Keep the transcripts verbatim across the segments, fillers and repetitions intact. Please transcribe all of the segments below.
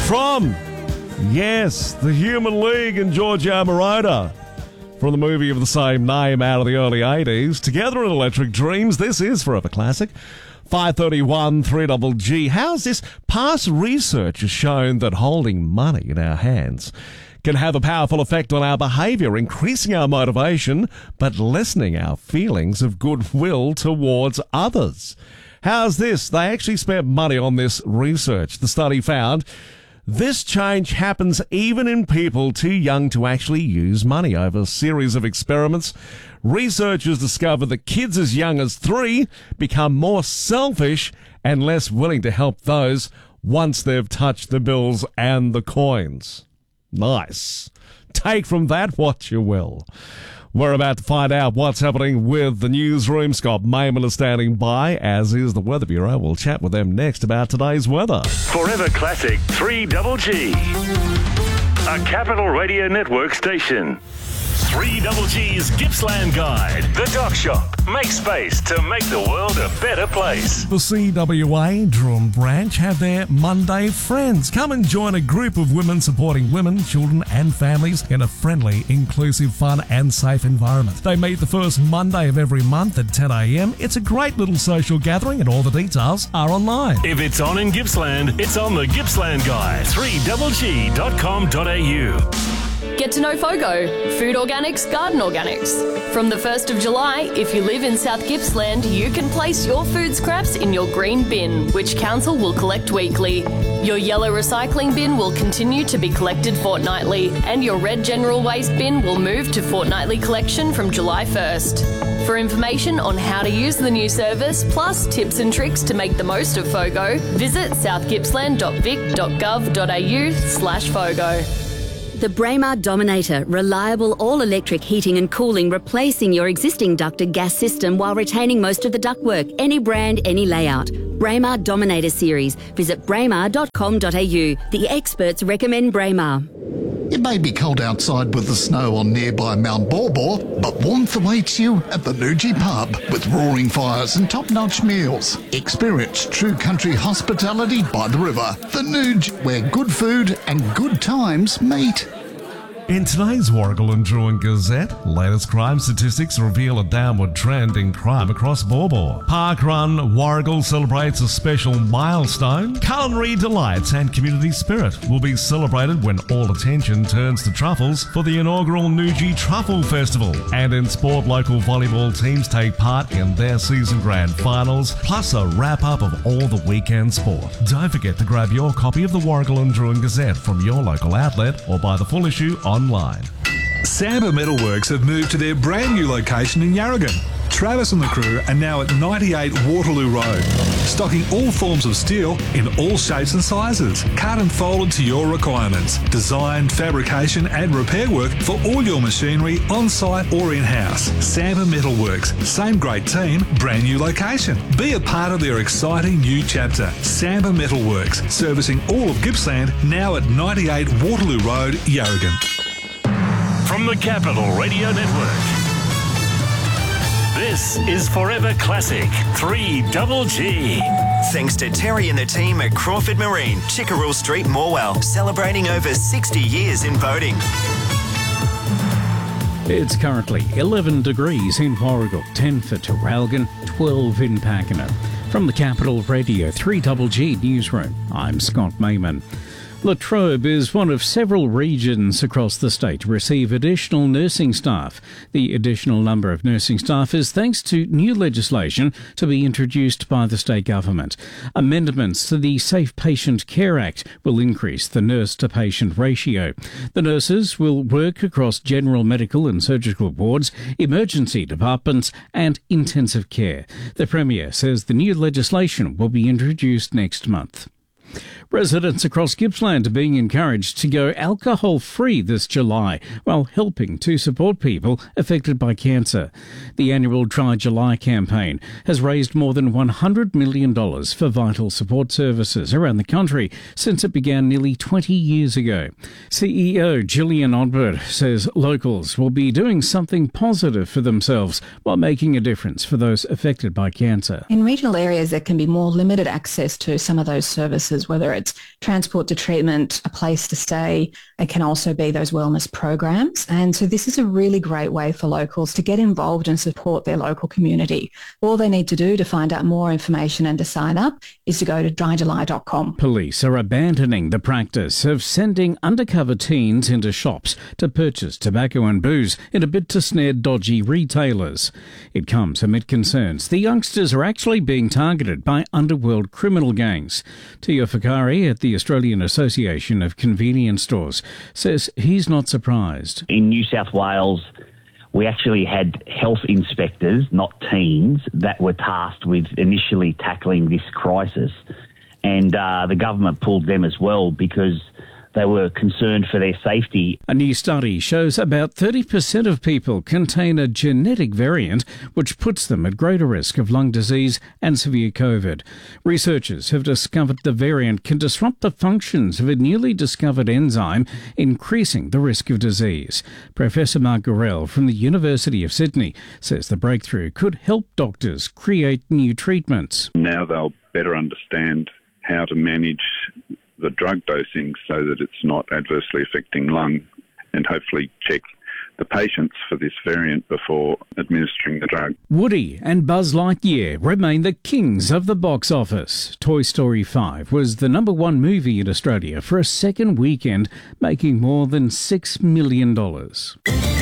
From, yes, the Human League and Giorgio Moroder. From the movie of the same name out of the early eighties. Together in Electric Dreams, this is Forever Classic. five thirty-one, three G G. How's this? Past research has shown that holding money in our hands can have a powerful effect on our behaviour, increasing our motivation, but lessening our feelings of goodwill towards others. How's this? They actually spent money on this research. The study found this change happens even in people too young to actually use money. Over a series of experiments, researchers discovered that kids as young as three become more selfish and less willing to help those once they've touched the bills and the coins. Nice. Take from that what you will. We're about to find out what's happening with the newsroom. Scott Mayman is standing by, as is the Weather Bureau. We'll chat with them next about today's weather. Forever Classic three G G. A Capital Radio Network station. three G G's Gippsland Guide. The Doc Shop. Make space to make the world a better place. The C W A Drum branch have their Monday Friends. Come and join a group of women supporting women, children and families in a friendly, inclusive, fun and safe environment. They meet the first Monday of every month at ten a.m. It's a great little social gathering and all the details are online. If it's on in Gippsland, it's on the Gippsland Guide. three G G dot com dot a u. Get to know FOGO, Food Organics, Garden Organics. From the first of July, if you live in South Gippsland, you can place your food scraps in your green bin, which Council will collect weekly. Your yellow recycling bin will continue to be collected fortnightly, and your red general waste bin will move to fortnightly collection from July first. For information on how to use the new service, plus tips and tricks to make the most of FOGO, visit southgippsland dot vic dot gov dot a u slash FOGO. The Braemar Dominator, reliable all-electric heating and cooling, replacing your existing ducted gas system while retaining most of the ductwork. Any brand, any layout. Braemar Dominator series. Visit braemar dot com dot a u. The experts recommend Braemar. It may be cold outside with the snow on nearby Mount Borbor, but warmth awaits you at the Nuji Pub with roaring fires and top-notch meals. Experience true country hospitality by the river. The Nuge, where good food and good times meet. In today's Warragul and Druin Gazette, latest crime statistics reveal a downward trend in crime across Borbor. Parkrun Warragul celebrates a special milestone. Culinary delights and community spirit will be celebrated when all attention turns to truffles for the inaugural Nuji Truffle Festival. And in sport, local volleyball teams take part in their season grand finals, plus a wrap-up of all the weekend sport. Don't forget to grab your copy of the Warragul and Druin Gazette from your local outlet or buy the full issue on online. Samba Metalworks have moved to their brand new location in Yarragon. Travis and the crew are now at ninety-eight Waterloo Road, stocking all forms of steel in all shapes and sizes, cut and folded to your requirements. Design, fabrication and repair work for all your machinery on-site or in-house. Samba Metalworks, same great team, brand new location. Be a part of their exciting new chapter. Samba Metalworks, servicing all of Gippsland, now at ninety-eight Waterloo Road, Yarragon. From the Capital Radio Network, this is Forever Classic three G G. Thanks to Terry and the team at Crawford Marine, Chickerell Street, Morwell, celebrating over sixty years in boating. It's currently eleven degrees in Warragul, ten for Terralgan, twelve in Pakenham. From the Capital Radio three G G Newsroom, I'm Scott Mayman. Latrobe is one of several regions across the state to receive additional nursing staff. The additional number of nursing staff is thanks to new legislation to be introduced by the state government. Amendments to the Safe Patient Care Act will increase the nurse-to-patient ratio. The nurses will work across general medical and surgical wards, emergency departments and intensive care. The Premier says the new legislation will be introduced next month. Residents across Gippsland are being encouraged to go alcohol-free this July while helping to support people affected by cancer. The annual Try July campaign has raised more than one hundred million dollars for vital support services around the country since it began nearly twenty years ago. C E O Gillian Odbert says locals will be doing something positive for themselves while making a difference for those affected by cancer. In regional areas, there can be more limited access to some of those services services, whether it's transport to treatment, a place to stay. It can also be those wellness programs. And so this is a really great way for locals to get involved and support their local community. All they need to do to find out more information and to sign up is to go to dry july dot com. Police are abandoning the practice of sending undercover teens into shops to purchase tobacco and booze in a bid to snare dodgy retailers. It comes amid concerns the youngsters are actually being targeted by underworld criminal gangs. Tia Fakari at the Australian Association of Convenience Stores says he's not surprised. In New South Wales, we actually had health inspectors, not teens, that were tasked with initially tackling this crisis. And uh, the government pulled them as well because they were concerned for their safety. A new study shows about thirty percent of people contain a genetic variant which puts them at greater risk of lung disease and severe COVID. Researchers have discovered the variant can disrupt the functions of a newly discovered enzyme, increasing the risk of disease. Professor Mark Gorell from the University of Sydney says the breakthrough could help doctors create new treatments. Now they'll better understand how to manage the drug dosing so that it's not adversely affecting lung, and hopefully check the patients for this variant before administering the drug. Woody and Buzz Lightyear remain the kings of the box office. Toy Story five was the number one movie in Australia for a second weekend, making more than six million dollars.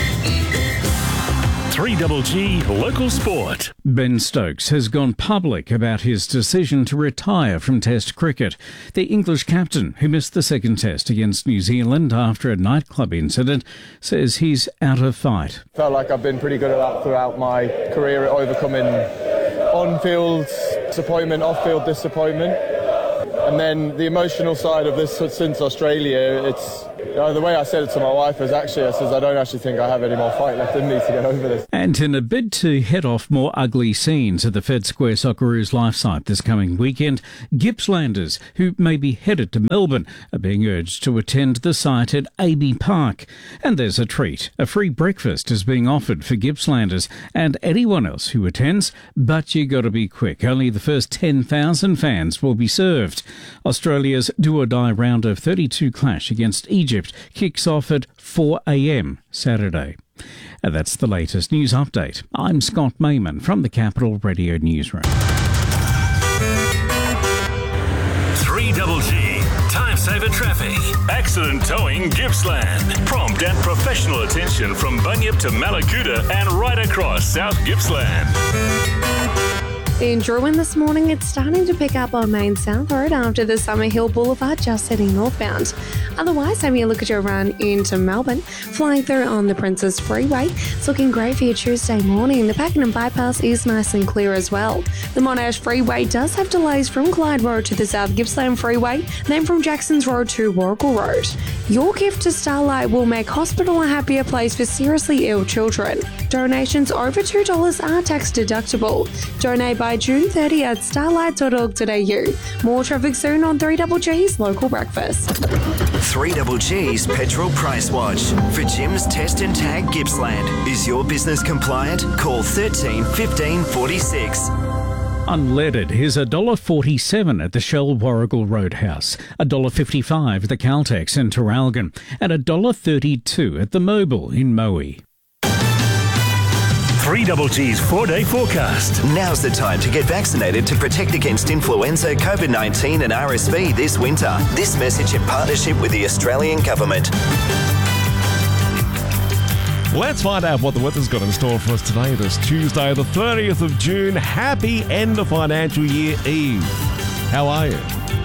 three G G Local Sport. Ben Stokes has gone public about his decision to retire from Test cricket. The English captain, who missed the second Test against New Zealand after a nightclub incident, says he's out of fight. Felt like I've been pretty good at that throughout my career, at overcoming on-field disappointment, off-field disappointment. And then the emotional side of this since Australia, it's you know, the way I said it to my wife is actually, I says, I don't actually think I have any more fight left in me to get over this. And in a bid to head off more ugly scenes at the Fed Square Socceroos life site this coming weekend, Gippslanders who may be headed to Melbourne are being urged to attend the site at A B Park. And there's a treat. A free breakfast is being offered for Gippslanders and anyone else who attends, but you got to be quick. Only the first ten thousand fans will be served. Australia's do-or-die round of thirty-two clash against Egypt kicks off at four a.m. Saturday. And that's the latest news update. I'm Scott Mayman from the Capital Radio Newsroom. three G G Time Saver Traffic. Accident towing Gippsland. Prompt and professional attention from Bunyip to Malakuta and right across South Gippsland. In Druin this morning, it's starting to pick up on Main South Road after the Summerhill Boulevard, just heading northbound. Otherwise, having a look at your run into Melbourne, flying through on the Princess Freeway. It's looking great for your Tuesday morning. The Pakenham Bypass is nice and clear as well. The Monash Freeway does have delays from Clyde Road to the South Gippsland Freeway, then from Jacksons Road to Warrigal Road. Your gift to Starlight will make hospital a happier place for seriously ill children. Donations over two dollars are tax deductible. Donate by June thirtieth at starlight dot org dot a u. More traffic soon on three G G's Local Breakfast. three G G's Petrol Price Watch. For Jim's Test and Tag Gippsland. Is your business compliant? Call thirteen fifteen forty-six. Unleaded is one dollar forty-seven at the Shell Warrigal Roadhouse, one dollar fifty-five at the Caltex in Traralgon, and one dollar thirty-two at the Mobile in Moe. three G G's four-day forecast. Now's the time to get vaccinated to protect against influenza, COVID nineteen and R S V this winter. This message in partnership with the Australian Government. Let's find out what the weather's got in store for us today, this Tuesday, the thirtieth of June. Happy end of financial year eve. How are you?